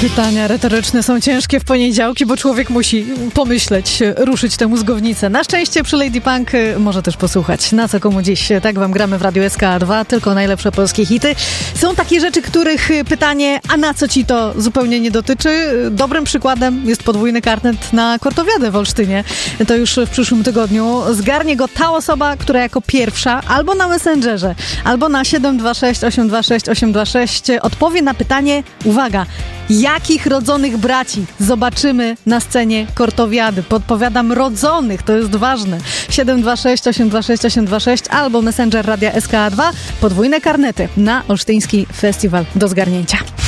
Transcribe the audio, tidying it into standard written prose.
Pytania retoryczne są ciężkie w poniedziałki, bo człowiek musi pomyśleć, ruszyć tę mózgownicę. Na szczęście przy Lady Punk może też posłuchać. Na co komu dziś? Tak wam gramy w Radiu SK2, tylko najlepsze polskie hity. Są takie rzeczy, których pytanie, a na co ci to zupełnie nie dotyczy? Dobrym przykładem jest podwójny karnet na Kortowiadę w Olsztynie. To już w przyszłym tygodniu. Zgarnie go ta osoba, która jako pierwsza albo na Messengerze, albo na 726 826 826 odpowie na pytanie, uwaga, jakich rodzonych braci zobaczymy na scenie Kortowiady? Podpowiadam, rodzonych, to jest ważne. 726 826 826 albo Messenger Radia SK2. Podwójne karnety na Olsztyński Festiwal do zgarnięcia.